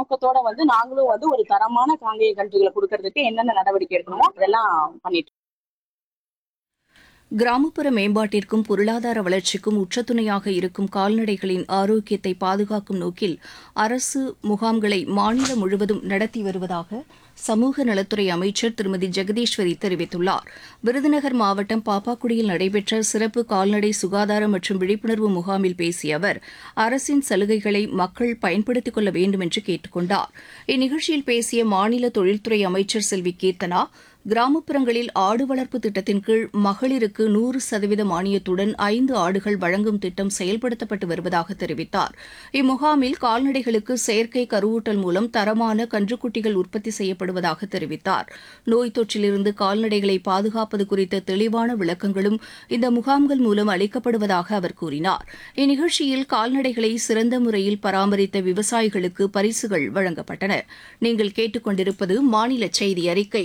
நோக்கத்தோட நாங்களும் ஒரு தரமான காங்கேய கன்றுகளை கொடுக்கறதுக்கு என்னென்ன நடவடிக்கை எடுக்கணுமோ அதெல்லாம் பண்ணிட்டு. கிராமப்புற மேம்பாட்டிற்கும் பொருளாதார வளர்ச்சிக்கும் உச்சத்துணையாக இருக்கும் கால்நடைகளின் ஆரோக்கியத்தை பாதுகாக்கும் நோக்கில் அரசு முகாம்களை மாநிலம் முழுவதும் நடத்தி வருவதாக சமூக நலத்துறை அமைச்சர் திருமதி ஜெகதீஸ்வரி தெரிவித்துள்ளார். விருதுநகர் மாவட்டம் பாப்பாக்குடியில் நடைபெற்ற சிறப்பு கால்நடை சுகாதாரம் மற்றும் விழிப்புணர்வு முகாமில் பேசிய அவர் அரசின் சலுகைகளை மக்கள் பயன்படுத்திக் கொள்ள வேண்டும் என்று கேட்டுக் கொண்டார். இந்நிகழ்ச்சியில் பேசிய மாநில தொழில்துறை அமைச்சர் செல்வி கீர்த்தனா, கிராமப்புறங்களில் ஆடு வளர்ப்பு திட்டத்தின் கீழ் மகளிருக்கு 100% மானியத்துடன் 5 ஆடுகள் வழங்கும் திட்டம் செயல்படுத்தப்பட்டு வருவதாக தெரிவித்தார். இம்முகாமில் கால்நடைகளுக்கு செயற்கை கருவூட்டல் மூலம் தரமான கன்றுக்குட்டிகள் உற்பத்தி செய்யப்படுவதாக தெரிவித்தார். நோய் தொற்றிலிருந்து கால்நடைகளை பாதுகாப்பது குறித்த தெளிவான விளக்கங்களும் இந்த முகாம்கள் மூலம் அளிக்கப்படுவதாக அவர் கூறினார். இந்நிகழ்ச்சியில் கால்நடைகளை சிறந்த முறையில் பராமரித்த விவசாயிகளுக்கு பரிசுகள் வழங்கப்பட்டன. நீங்கள் கேட்டுக்கொண்டிருப்பது மாநில செய்தி அறிக்கை.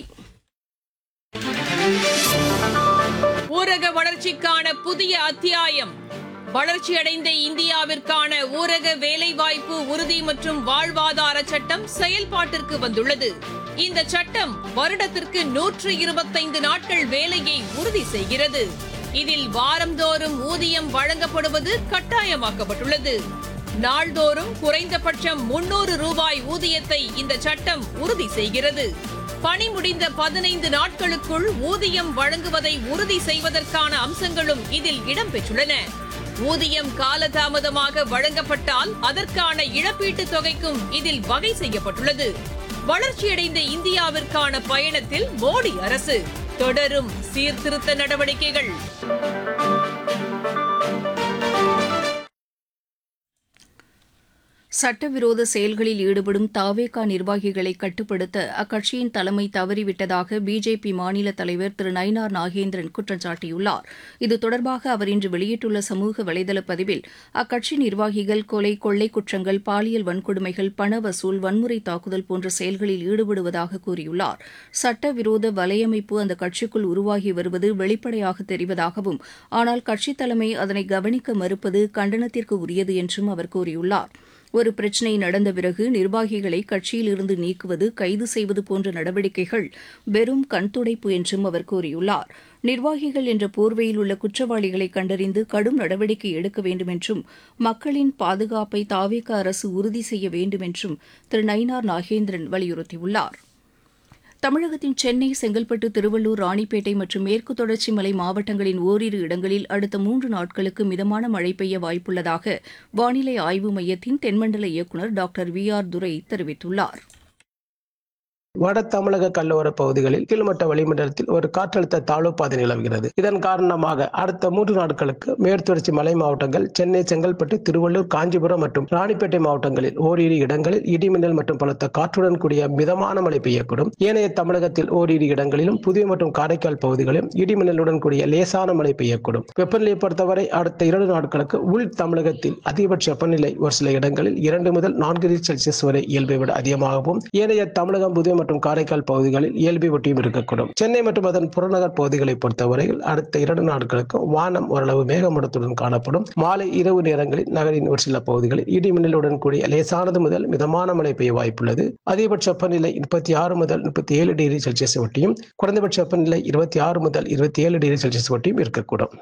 ஊரக வளர்ச்சிக்கான புதிய அத்தியாயம். வளர்ச்சியடைந்த இந்தியாவிற்கான ஊரக வேலைவாய்ப்பு உறுதி மற்றும் வாழ்வாதார சட்டம் செயல்பாட்டிற்கு வந்துள்ளது. இந்த சட்டம் வருடத்திற்கு 125 நாட்கள் வேலையை உறுதி செய்கிறது. இதில் வாரந்தோறும் ஊதியம் வழங்கப்படுவது கட்டாயமாக்கப்பட்டுள்ளது. நாள்தோறும் குறைந்தபட்சம் 300 ரூபாய் ஊதியத்தை இந்த சட்டம் உறுதி செய்கிறது. பணி முடிந்த 15 நாட்களுக்குள் ஊதியம் வழங்குவதை உறுதி செய்வதற்கான அம்சங்களும் இதில் இடம்பெற்றுள்ளன. ஊதியம் காலதாமதமாக வழங்கப்பட்டால் அதற்கான இழப்பீட்டுத் தொகைக்கும் இதில் வகை செய்யப்பட்டுள்ளது. வளர்ச்சியடைந்த இந்தியாவிற்கான பயணத்தில் மோடி அரசு தொடரும் சீர்திருத்த நடவடிக்கைகள். சட்டவிரோத செயல்களில் ஈடுபடும் தாவேகா நிர்வாகிகளை கட்டுப்படுத்த அக்கட்சியின் தலைமை தவறிவிட்டதாக பிஜேபி மாநில தலைவர் திரு நயினார் நாகேந்திரன் குற்றம் சாட்டியுள்ளார். இது தொடர்பாக அவர் இன்று வெளியிட்டுள்ள சமூக வலைதள பதிவில் அக்கட்சி நிர்வாகிகள் கொலை, கொள்ளை குற்றங்கள், பாலியல் வன்கொடுமைகள், பண வசூல், வன்முறை தாக்குதல் போன்ற செயல்களில் ஈடுபடுவதாக கூறியுள்ளார். சட்டவிரோத வலையமைப்பு அந்த கட்சிக்குள் உருவாகி வருவது வெளிப்படையாக தெரிவதாகவும், ஆனால் கட்சித் தலைமை அதனை கவனிக்க மறுப்பது கண்டனத்திற்கு உரியது என்றும் அவர் கூறியுள்ளார். ஒரு பிரச்சினை நடந்த பிறகு நிர்வாகிகளை கட்சியிலிருந்து நீக்குவது, கைது செய்வது போன்ற நடவடிக்கைகள் வெறும் கண்துடைப்பு என்றும் அவர் கூறியுள்ளார். நிர்வாகிகள் என்ற போர்வையில் உள்ள குற்றவாளிகளை கண்டறிந்து கடும் நடவடிக்கை எடுக்க வேண்டும் என்றும், மக்களின் பாதுகாப்பை தாவேகா அரசு உறுதி செய்ய வேண்டும் என்றும் திரு நயினார் நாகேந்திரன் வலியுறுத்தியுள்ளார். தமிழகத்தின் சென்னை, செங்கல்பட்டு, திருவள்ளூர், ராணிப்பேட்டை மற்றும் மேற்கு தொடர்ச்சி மலை மாவட்டங்களின் ஓரிரு இடங்களில் அடுத்த 3 நாட்களுக்கு மிதமான மழை பெய்ய வாய்ப்புள்ளதாக வானிலை ஆய்வு மையத்தின் தென்மண்டல இயக்குநர் டாக்டர் வி.ஆர். துரை தெரிவித்துள்ளார். வட தமிழக கடலோர பகுதிகளில் கீழ்மட்ட வளிமண்டலத்தில் ஒரு காற்றழுத்த தாழ்வு பாதை நிலவுகிறது. இதன் காரணமாக அடுத்த 3 நாட்களுக்கு மேற்குத்தொடர்ச்சி மலை மாவட்டங்கள், சென்னை, செங்கல்பட்டு, திருவள்ளூர், காஞ்சிபுரம் மற்றும் ராணிப்பேட்டை மாவட்டங்களில் ஓரிரு இடங்களில் இடிமின்னல் மற்றும் பலத்த காற்றுடன் கூடிய மிதமான மழை பெய்யக்கூடும். ஏனைய தமிழகத்தில் ஓரிரு இடங்களிலும், புதுவை மற்றும் காரைக்கால் பகுதிகளிலும் இடிமின்னலுடன் கூடிய லேசான மழை பெய்யக்கூடும். வெப்பநிலையை பொறுத்தவரை அடுத்த 2 நாட்களுக்கு உள் தமிழகத்தில் அதிகபட்ச வெப்பநிலை ஒரு சில இடங்களில் 2 முதல் 4 டிகிரி செல்சியஸ் வரை இயல்பை விட அதிகமாகவும், ஏனைய தமிழகம், புதுவை மற்றும் காரைக்கால் பகுதிகளில் இயல்பை ஒட்டியும் இருக்கக்கூடும். சென்னை மற்றும் அதன் புறநகர் பகுதிகளை பொறுத்தவரையில் அடுத்த 2 நாட்களுக்கு வானம் ஓரளவு மேகமூட்டத்துடன் காணப்படும். மாலை, இரவு நேரங்களில் நகரின் ஒரு சில பகுதிகளில் இடிமின்னலுடன் கூடிய லேசானது முதல் மிதமான மழை பெய்ய வாய்ப்புள்ளது. அதிகபட்ச வெப்பநிலை 36 முதல் 37 டிகிரி செல்சியஸ் ஒட்டியும், குறைந்தபட்ச வெப்பநிலை 26 முதல் 27 டிகிரி செல்சியஸ் ஒட்டியும் இருக்கக்கூடும்.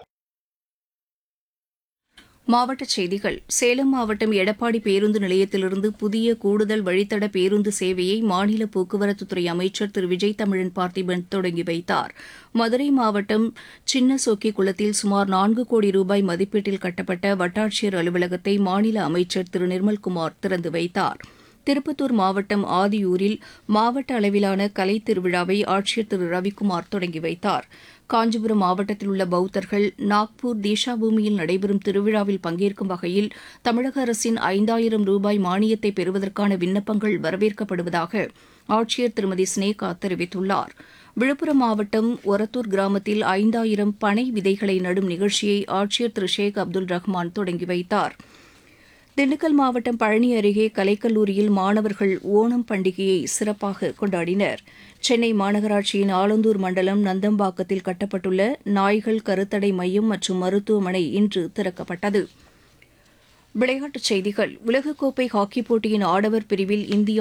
மாவட்டச் செய்திகள். சேலம் மாவட்டம் எடப்பாடி பேருந்து நிலையத்திலிருந்து புதிய கூடுதல் வழித்தட பேருந்து சேவையை மாநில போக்குவரத்துத்துறை அமைச்சர் திரு விஜய் தமிழன் பார்த்திபன் தொடங்கி வைத்தார். மதுரை மாவட்டம் சின்ன சொக்கி குளத்தில் சுமார் 4 கோடி ரூபாய் மதிப்பீட்டில் கட்டப்பட்ட வட்டாட்சியர் அலுவலகத்தை மாநில அமைச்சர் திரு நிர்மல்குமார் திறந்து வைத்தார். திருப்பத்தூர் மாவட்டம் ஆதியூரில் மாவட்ட அளவிலான கலைத் திருவிழாவை ஆட்சியர் திரு ரவிக்குமார் தொடங்கி வைத்தார். காஞ்சிபுரம் மாவட்டத்தில் உள்ள பௌத்தர்கள் நாக்பூர் தீஷாபூமியில் நடைபெறும் திருவிழாவில் பங்கேற்கும் வகையில் தமிழக அரசின் 5000 ரூபாய் மானியத்தை பெறுவதற்கான விண்ணப்பங்கள் வரவேற்கப்படுவதாக ஆட்சியர் திருமதி ஸ்னேகா தெரிவித்துள்ளார். விழுப்புரம் மாவட்டம் ஒரத்தூர் கிராமத்தில் 5000 பனை விதைகளை நடும் நிகழ்ச்சியை ஆட்சியர் திரு ஷேக் அப்துல் ரஹ்மான் தொடங்கி வைத்தார். திண்டுக்கல் மாவட்டம் பழனி அருகே கலைக்கல்லூரியில் மாணவர்கள் ஓணம் பண்டிகையை சிறப்பாக கொண்டாடினர். சென்னை மாநகராட்சியின் ஆலந்தூர் மண்டலம் நந்தம்பாக்கத்தில் கட்டப்பட்டுள்ள நாய்கள் கருத்தடை மையம் மற்றும் மருத்துவமனை இன்று திறக்கப்பட்டது. விளையாட்டுச் செய்திகள். உலகக்கோப்பை ஹாக்கிப் போட்டியின் ஆடவர் பிரிவில் இந்தியா